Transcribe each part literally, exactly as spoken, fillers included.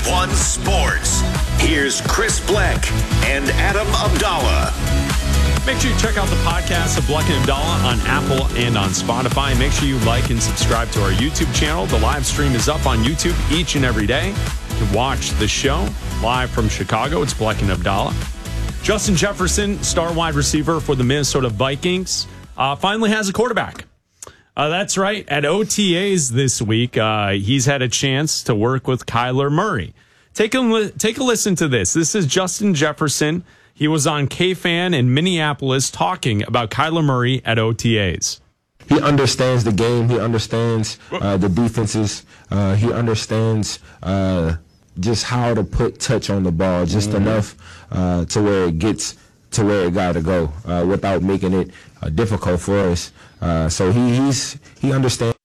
One Sports. Here's Chris Bleck and Adam Abdallah. Make sure you check out the podcast of Bleck and Abdallah on Apple and on Spotify. Make sure you like and subscribe to our YouTube channel. The live stream is up on YouTube each and every day. You can watch the show live from Chicago. It's Bleck and Abdallah. Justin Jefferson, star wide receiver for the Minnesota Vikings, uh, finally has a quarterback. Uh, that's right. At O T As this week, uh, he's had a chance to work with Kyler Murray. Take a, li- take a listen to this. This is Justin Jefferson. He was on K-Fan in Minneapolis talking about Kyler Murray at O T As. He understands the game. He understands uh, the defenses. Uh, he understands uh, just how to put touch on the ball, just mm-hmm. enough uh, to where it gets to where it got to go uh, without making it uh, difficult for us. Uh, so he he's he understands.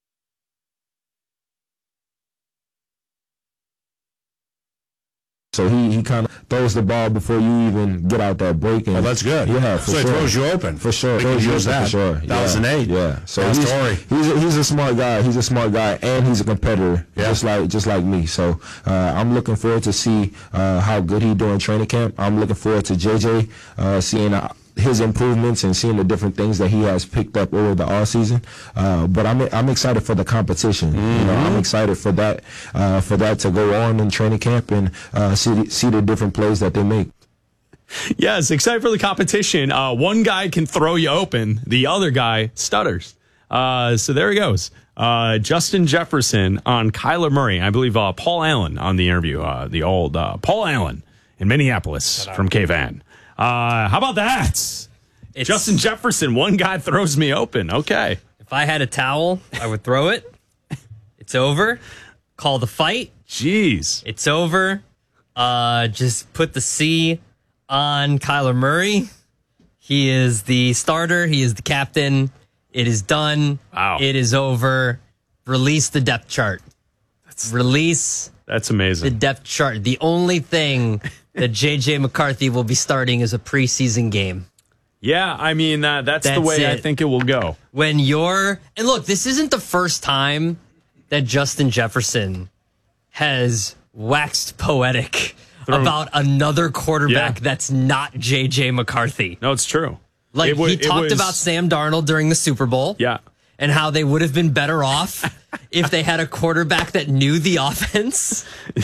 So he, he kind of throws the ball before you even get out that break. And, oh, that's good. Yeah, for so sure. So he throws you open. For sure. We can use that. For sure. two thousand eight. Yeah. yeah. So That's he's, story. he's, a, he's a smart guy. He's a smart guy, and he's a competitor, yeah. just like just like me. So uh, I'm looking forward to see uh, how good he do in training camp. I'm looking forward to J J uh, seeing uh, his improvements and seeing the different things that he has picked up over the offseason. Uh, but I'm I'm excited for the competition. Mm-hmm. You know, I'm excited for that uh, for that to go on in training camp and uh, see see the different plays that they make. Yes, excited for the competition. Uh, one guy can throw you open. The other guy stutters. Uh, so there he goes. Uh, Justin Jefferson on Kyler Murray. I believe uh, Paul Allen on the interview. Uh, the old uh, Paul Allen in Minneapolis from K-Fan. Uh, how about that? It's, Justin Jefferson, one guy throws me open. Okay. If I had a towel, I would throw it. It's over. Call the fight. Jeez. It's over. Uh, just put the C on Kyler Murray. He is the starter. He is the captain. It is done. Wow. It is over. Release the depth chart. That's, Release That's amazing. the depth chart. The only thing that J J McCarthy will be starting is a preseason game. Yeah, I mean, uh, that's, that's the way it. I think it will go. When you're... And look, this isn't the first time that Justin Jefferson has waxed poetic Through, about another quarterback yeah. that's not J J McCarthy. No, it's true. Like, it w- he talked was, about Sam Darnold during the Super Bowl. Yeah. And how they would have been better off if they had a quarterback that knew the offense.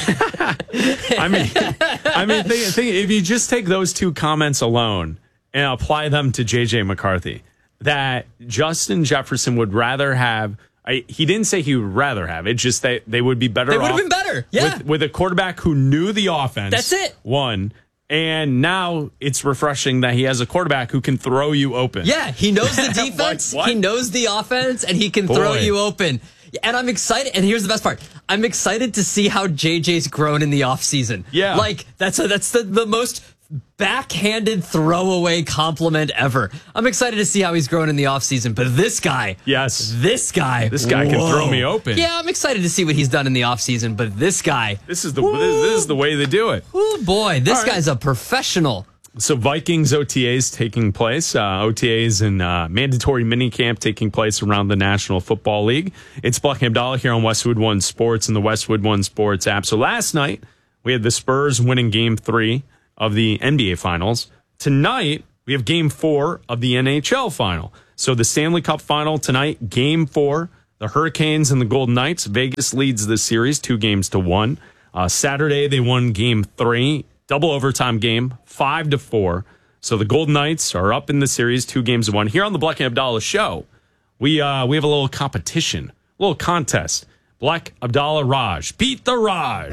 I mean, I mean, think, think, if you just take those two comments alone and apply them to J J McCarthy, that Justin Jefferson would rather have... I, he didn't say he would rather have. It's just that they would be better They off would have been better, yeah. With, with a quarterback who knew the offense. That's it. One. And now it's refreshing that he has a quarterback who can throw you open. Yeah, he knows the defense, what, what? he knows the offense, and he can Boy. throw you open. And I'm excited. And here's the best part. I'm excited to see how J J's grown in the offseason. Yeah. Like, that's a, that's the, the most backhanded throwaway compliment ever. I'm excited to see how he's grown in the offseason. But this guy. Yes. This guy. This guy whoa. can throw me open. Yeah, I'm excited to see what he's done in the offseason. But this guy. This is the this, this is the way they do it. Oh, boy. This All right. guy's a professional. So Vikings O T As taking place, uh, O T As and uh, mandatory minicamp taking place around the National Football League. It's Bleck and Abdallah here on Westwood One Sports and the Westwood One Sports app. So last night we had the Spurs winning Game Three of the N B A Finals. Tonight we have Game Four of the N H L Final. So the Stanley Cup Final tonight, Game Four, the Hurricanes and the Golden Knights. Vegas leads the series two games to one. Uh, Saturday they won Game Three. Double overtime game, five to four. So the Golden Knights are up in the series, two games to one. Here on the Bleck and Abdallah show, we uh, we have a little competition, a little contest. Bleck, Abdallah, Raj. Beat the Raj.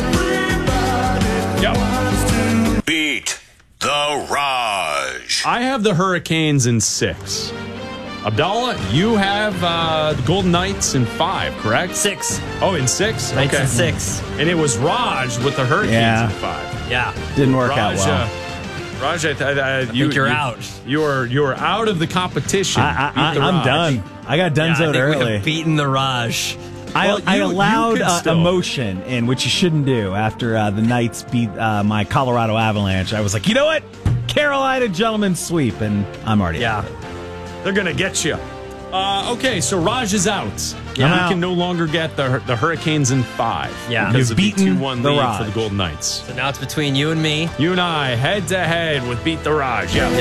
Yep. Beat the Raj. I have the Hurricanes in six. Abdallah, you have uh, the Golden Knights in five, correct? Six. Oh, in six? Knights okay. in six. And it was Raj with the Hurricanes yeah. in five. Yeah. Didn't work Raj, out well. Uh, Raj, I, th- I, you, think you're you, out. You are you are out of the competition. I, I, I, I'm Raj. done. I got done Yeah, so I think early. we have beaten the Raj. I, Well, I you- you allowed could uh, still- emotion in, which you shouldn't do. After uh, the Knights beat uh, my Colorado Avalanche, I was like, you know what? Carolina gentlemen sweep, and I'm already Yeah. out of it. They're going to get you. Uh, okay, so Raj is out. Yeah, you can no longer get the the Hurricanes in five. Yeah. because You've of the beaten two one the lead Raj. for the Golden Knights. So now it's between you and me. You and I, head to head with Beat the Raj. Yeah.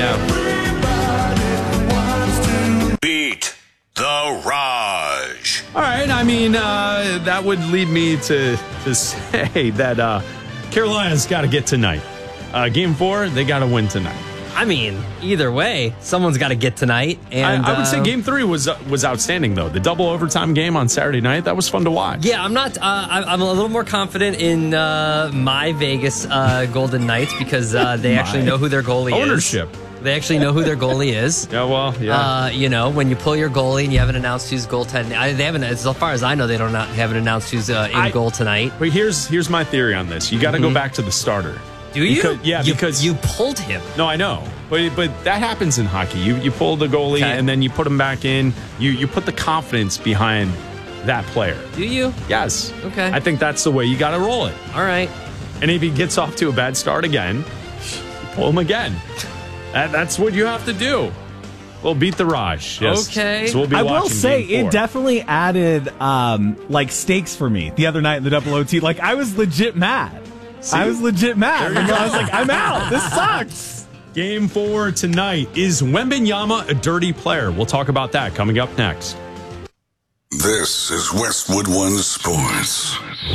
Yeah. Beat the Raj. All right. I mean, uh, that would lead me to, to say that uh, Carolina's got to get tonight. Uh, game four, they got to win tonight. I mean, either way, someone's got to get tonight. And I, I would say uh, game three was uh, was outstanding, though. The double overtime game on Saturday night, that was fun to watch. Yeah, I'm not. Uh, I'm I'm a little more confident in uh, my Vegas uh, Golden Knights because uh, they actually know who their goalie Ownership. is. They actually know who their goalie is. Yeah, well, yeah. Uh, you know, when you pull your goalie and you haven't announced who's goaltending, I, they haven't. As far as I know, they don't not, haven't announced who's uh, in I- goal tonight. But here's here's my theory on this. You got to Mm-hmm. go back to the starter. Do you? Because- yeah, You- because you pulled him. No, I know, but but that happens in hockey. You you pull the goalie Okay. and then you put him back in. You you put the confidence behind that player. Do you? Yes. Okay. I think that's the way you got to roll it. All right. And if he gets off to a bad start again, you pull him again. That, that's what you have to do. We'll beat the Raj. Yes. Okay. So we'll be I will watching say game four. it definitely added um, like stakes for me the other night in the double O T. Like I was legit mad. I was legit mad. I was like, I'm out. This sucks. Game four tonight. Is Wembanyama a dirty player? We'll talk about that coming up next. This is Westwood One Sports.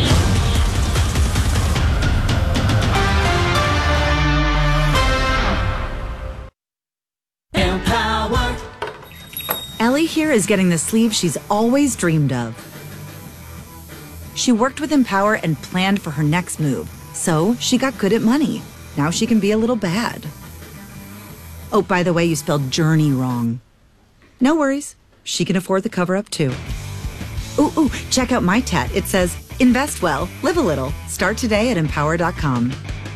Ellie here is getting the sleeve she's always dreamed of. She worked with Empower and planned for her next move, so she got good at money. Now she can be a little bad. Oh, by the way, you spelled journey wrong. No worries. She can afford the cover-up, too. Ooh, ooh, check out my tat. It says, invest well, live a little. Start today at empower dot com.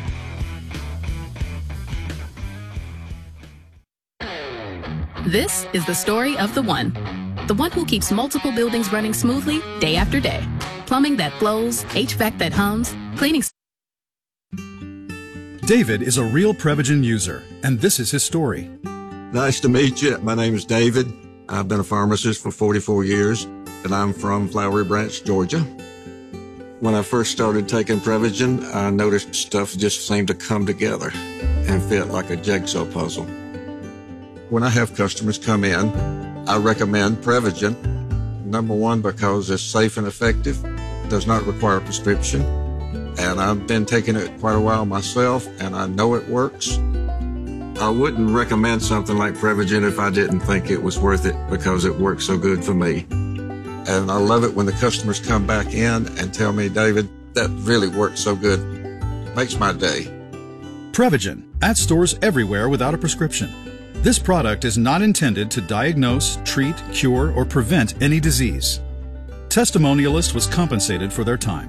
This is the story of the one. The one who keeps multiple buildings running smoothly day after day. Plumbing that flows, H V A C that hums, cleaning. David is a real Prevagen user, and this is his story. Nice to meet you. My name's David. I've been a pharmacist for forty-four years, and I'm from Flowery Branch, Georgia. When I first started taking Prevagen, I noticed stuff just seemed to come together and fit like a jigsaw puzzle. When I have customers come in, I recommend Prevagen. Number one, because it's safe and effective, does not require a prescription, and I've been taking it quite a while myself, and I know it works. I wouldn't recommend something like Prevagen if I didn't think it was worth it because it works so good for me. And I love it when the customers come back in and tell me, David, that really works so good. Makes my day. Prevagen, at stores everywhere without a prescription. This product is not intended to diagnose, treat, cure, or prevent any disease. Testimonialist was compensated for their time.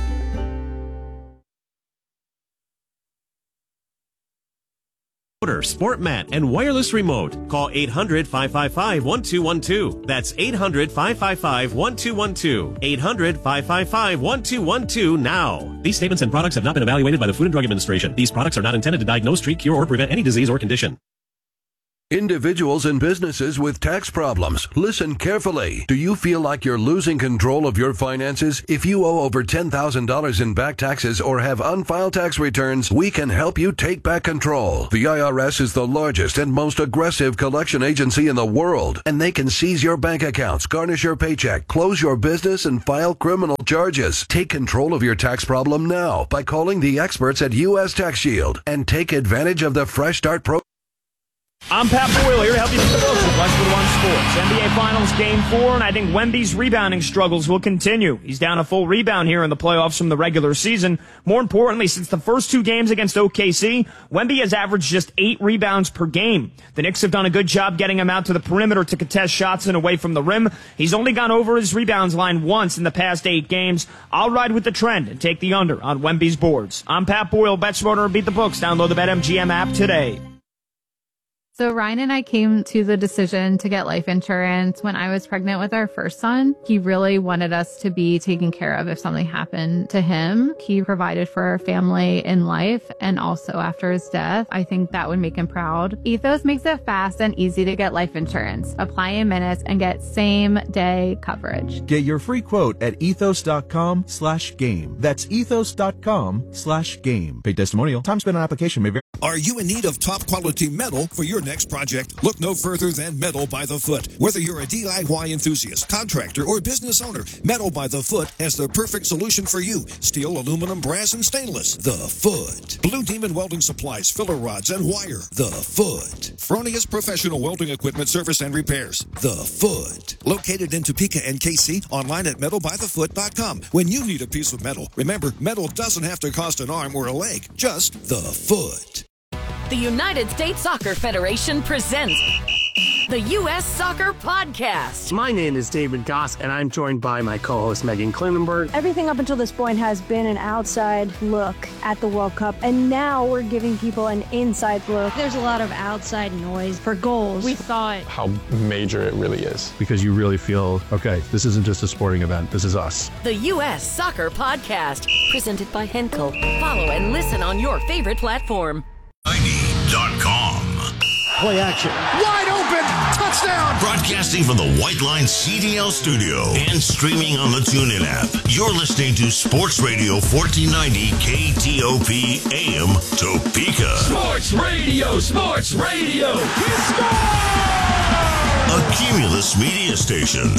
Sport mat and wireless remote. Call eight hundred, five five five, one two one two. That's eight hundred, five five five, one two one two. eight hundred, five five five, one two one two now. These statements and products have not been evaluated by the Food and Drug Administration. These products are not intended to diagnose, treat, cure, or prevent any disease or condition. Individuals and businesses with tax problems, listen carefully. Do you feel like you're losing control of your finances? If you owe over ten thousand dollars in back taxes or have unfiled tax returns, we can help you take back control. The I R S is the largest and most aggressive collection agency in the world, and they can seize your bank accounts, garnish your paycheck, close your business, and file criminal charges. Take control of your tax problem now by calling the experts at U S Tax Shield and take advantage of the Fresh Start program. I'm Pat Boyle here to help you get the books with Westwood One Sports. N B A Finals Game four, and I think Wemby's rebounding struggles will continue. He's down a full rebound here in the playoffs from the regular season. More importantly, since the first two games against O K C, Wemby has averaged just eight rebounds per game. The Knicks have done a good job getting him out to the perimeter to contest shots and away from the rim. He's only gone over his rebounds line once in the past eight games. I'll ride with the trend and take the under on Wemby's boards. I'm Pat Boyle, Bet Smarter and Beat the Books. Download the BetMGM app today. So Ryan and I came to the decision to get life insurance when I was pregnant with our first son. He really wanted us to be taken care of if something happened to him. He provided for our family in life and also after his death. I think that would make him proud. Ethos makes it fast and easy to get life insurance. Apply in minutes and get same day coverage. Get your free quote at ethos.com slash game. That's ethos.com slash game. Paid testimonial. Time spent on application may vary. Are you in need of top quality metal for your next project? Look no further than Metal by the Foot. Whether you're a D I Y enthusiast, contractor, or business owner, Metal by the Foot has the perfect solution for you. Steel, aluminum, brass, and stainless. The Foot. Blue Demon Welding Supplies, filler rods, and wire. The Foot. Fronius Professional Welding Equipment Service and Repairs. The Foot. Located in Topeka and K C, online at metal by the foot dot com. When you need a piece of metal, remember, metal doesn't have to cost an arm or a leg, just the foot. The United States Soccer Federation presents the U S Soccer Podcast. My name is David Goss, and I'm joined by my co-host Megan Klinenberg. Everything up until this point has been an outside look at the World Cup, and now we're giving people an inside look. There's a lot of outside noise for goals. We saw it. How major it really is. Because you really feel, okay, this isn't just a sporting event, this is us. The U S Soccer Podcast, presented by Henkel. Follow and listen on your favorite platform. ninety dot com. Play action. Wide open. Touchdown. Broadcasting from the White Line C D L studio and streaming on the TuneIn app. You're listening to Sports Radio fourteen ninety K T O P A M Topeka. Sports Radio. Sports Radio. A Cumulus media station.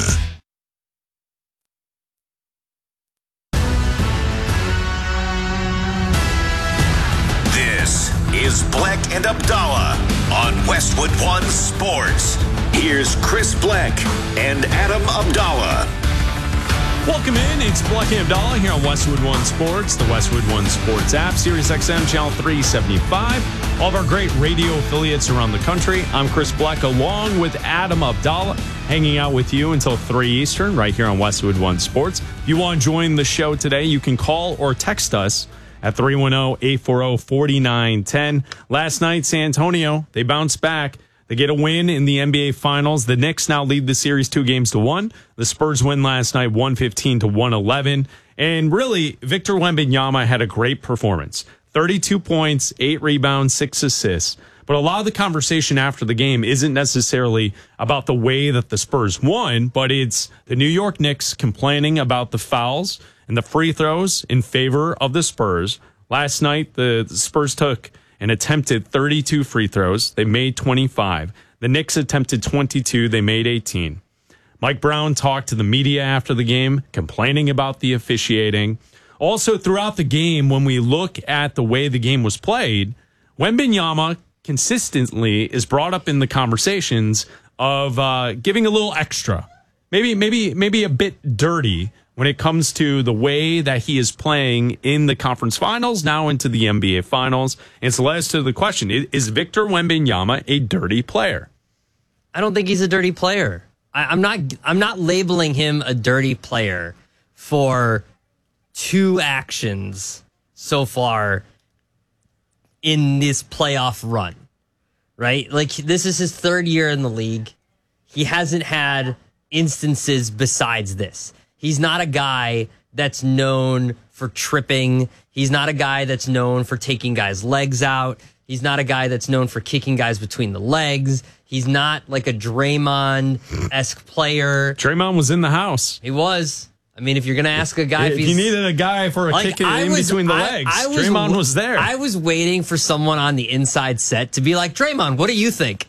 This is Black and Abdallah on Westwood One Sports. Here's Chris Black and Adam Abdallah. Welcome in. It's Black and Abdallah here on Westwood One Sports, the Westwood One Sports app, Sirius X M Channel three seventy-five. All of our great radio affiliates around the country. I'm Chris Black along with Adam Abdallah, hanging out with you until three Eastern right here on Westwood One Sports. If you want to join the show today, you can call or text us at three one zero, eight four zero, four nine one zero. Last night, San Antonio, they bounced back. They get a win in the N B A Finals. The Knicks now lead the series two games to one. The Spurs win last night one fifteen to one eleven. And really, Victor Wembanyama had a great performance. thirty-two points, eight rebounds, six assists. But a lot of the conversation after the game isn't necessarily about the way that the Spurs won, but it's the New York Knicks complaining about the fouls and the free throws in favor of the Spurs. Last night, the Spurs took and attempted thirty-two free throws. They made twenty-five. The Knicks attempted twenty-two. They made eighteen. Mike Brown talked to the media after the game, complaining about the officiating. Also, throughout the game, when we look at the way the game was played, Wembanyama consistently is brought up in the conversations of uh, giving a little extra, maybe, maybe, maybe a bit dirty when it comes to the way that he is playing in the conference finals, now into the N B A Finals. And so led us to the question, is Victor Wembanyama a dirty player? I don't think he's a dirty player. I, I'm not I'm not labeling him a dirty player for two actions so far in this playoff run, right? Like, this is his third year in the league. He hasn't had instances besides this. He's not a guy that's known for tripping. He's not a guy that's known for taking guys' legs out. He's not a guy that's known for kicking guys between the legs. He's not like a Draymond-esque player. Draymond was in the house. He was. I mean, if you're going to ask a guy if, if he's... you needed a guy for a like, kick in was, between the I, legs, I was, Draymond was there. I was waiting for someone on the inside set to be like, Draymond, what do you think?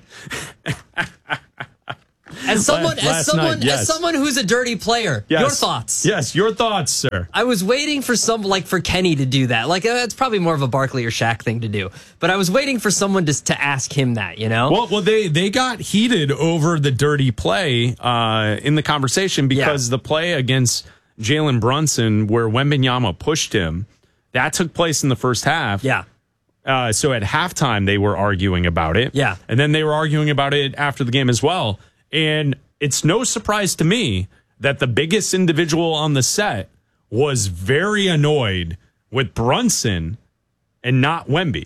As someone, last, as last someone, night, yes. as someone who's a dirty player, yes. your thoughts? Yes, your thoughts, sir. I was waiting for some, like for Kenny to do that. Like, uh, it's probably more of a Barkley or Shaq thing to do. But I was waiting for someone to to ask him that. You know? Well, well, they they got heated over the dirty play uh, in the conversation because yeah. the play against Jalen Brunson, where Wembanyama pushed him, that took place in the first half. Yeah. Uh, so at halftime, they were arguing about it. Yeah. And then they were arguing about it after the game as well. And it's no surprise to me that the biggest individual on the set was very annoyed with Brunson and not Wemby.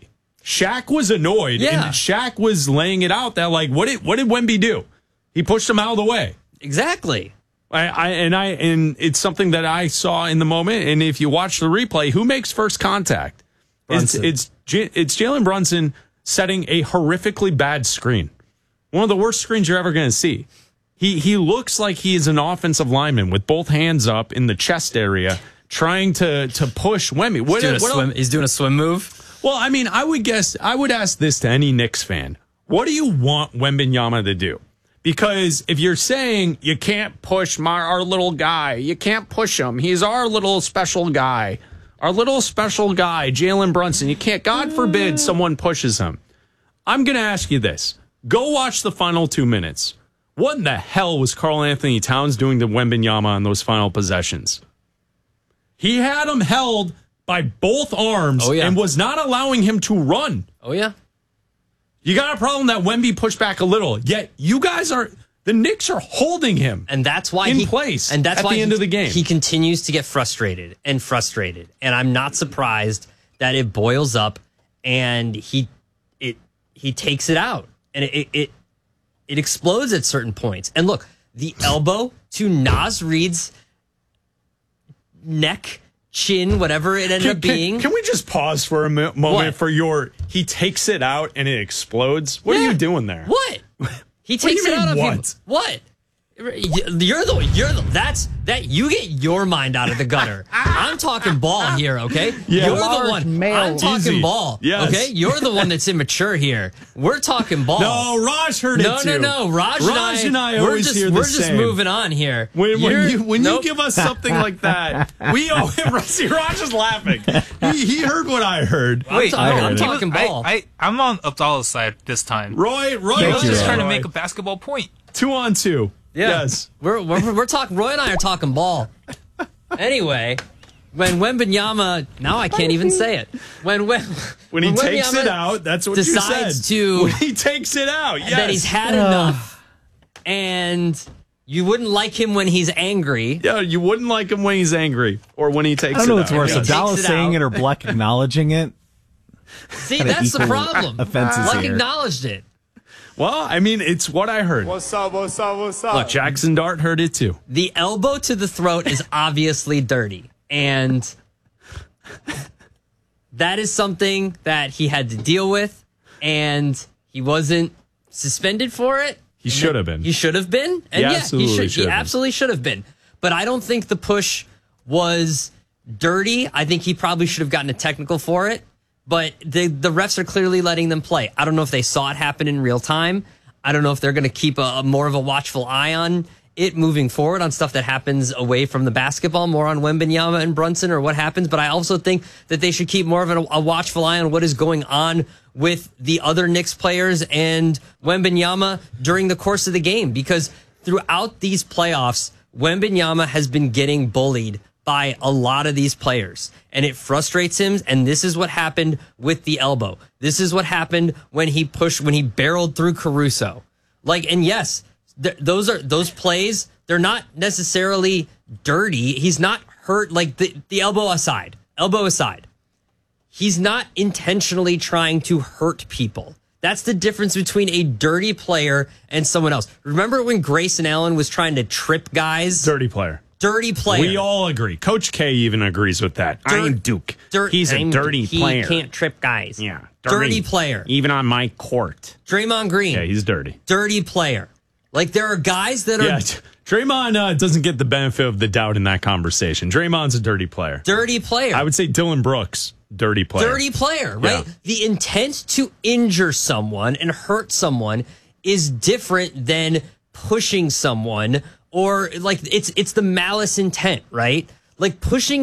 Shaq was annoyed, Yeah. and Shaq was laying it out that, like, what did what did Wemby do? He pushed him out of the way. Exactly. I, I and I and it's something that I saw in the moment. And if you watch the replay, who makes first contact? Brunson. It's it's J- it's Jalen Brunson setting a horrifically bad screen, one of the worst screens you're ever going to see. He he looks like he is an offensive lineman with both hands up in the chest area, trying to to push Wemby. He's, doing, a swim, he's doing a swim move. Well, I mean, I would guess I would ask this to any Knicks fan: what do you want Wembanyama to do? Because if you're saying you can't push my, our little guy, you can't push him. He's our little special guy. Our little special guy, Jalen Brunson. You can't, God forbid, someone pushes him. I'm going to ask you this. Go watch the final two minutes. What in the hell was Karl Anthony Towns doing to Wembanyama on those final possessions? He had him held by both arms Oh, yeah. and was not allowing him to run. Oh, yeah. You got a problem that Wemby pushed back a little, yet you guys are, the Knicks are holding him. And that's why in he, place and that's at why the he, end of the game. He continues to get frustrated and frustrated. And I'm not surprised that it boils up and he it he takes it out. And it it it, it explodes at certain points. And look, the elbow to Naz Reid's neck, chin, whatever it ended Can, up being. can, can we just pause for a mo- moment What? for your, he takes it out and it explodes? What Yeah. are you doing there? What? He What do takes you it out mean, of what? people. What? You're the you're the that's that you get your mind out of the gutter. I'm talking ball here, okay? Yeah. You're the Large one. male. I'm talking Easy. ball. Yes. Okay? You're the one that's immature here. We're talking ball. No, Raj heard no, it No, too. no, no. Raj, Raj and and I, I we're always just hear the we're just same. moving on here. When, when You're- you when nope. you give us something like that, we owe him. See, Raj is laughing. He, he heard what I heard. Wait, I I'm, heard I'm it. talking ball. I, I, I'm on Abdallah's side this time. Roy, Roy, He was Roy, just trying to Roy. make a basketball point. Two on two. Yeah. Yes. We're, we're, we're talking, Roy and I are talking ball. Anyway, when Wembanyama, now I can't even say it. When when, When he takes Wembanyama it out, that's what decides you said. to When he takes it out, yes. that he's had enough, and you wouldn't like him when he's angry. Yeah, you wouldn't like him when he's angry or when he takes it out. I don't know what's worse, Yes. Abdallah Takes it saying out. it or Bleck acknowledging it. See, Kinda that's the equal problem. offenses Like here. acknowledged it. Well, I mean, it's what I heard. What's up, what's up, what's up? Look, Jackson Dart heard it too. The elbow to the throat is obviously dirty, and that is something that he had to deal with, and he wasn't suspended for it. He should have been. He should have been. And He yeah, absolutely he should. should He have been. absolutely should have been. But I don't think the push was dirty. I think he probably should have gotten a technical for it. But the the refs are clearly letting them play. I don't know if they saw it happen in real time. I don't know if they're going to keep a, a more of a watchful eye on it moving forward on stuff that happens away from the basketball, more on Wembanyama and Brunson or what happens. But I also think that they should keep more of a, a watchful eye on what is going on with the other Knicks players and Wembanyama during the course of the game. Because throughout these playoffs, Wembanyama has been getting bullied by a lot of these players, and it frustrates him. And this is what happened with the elbow. This is what happened when he pushed, when he barreled through Caruso. Like, and yes, th- those are those plays. They're not necessarily dirty. He's not hurt. Like the, the elbow aside, elbow aside, he's not intentionally trying to hurt people. That's the difference between a dirty player and someone else. Remember when Grayson Allen was trying to trip guys? Dirty player. Dirty player. We all agree. Coach K even agrees with that. I'm Duke. Dirt, He's a I'm- dirty he player. can't trip guys. Yeah. Dirty player. Even on my court. Draymond Green. Yeah, he's dirty. Dirty player. Like there are guys that are Yeah, Draymond uh, doesn't get the benefit of the doubt in that conversation. Draymond's a dirty player. dirty player. I would say Dylan Brooks, dirty player. Dirty player, right? Yeah. The intent to injure someone and hurt someone is different than pushing someone or like it's it's the malice intent, right? Like pushing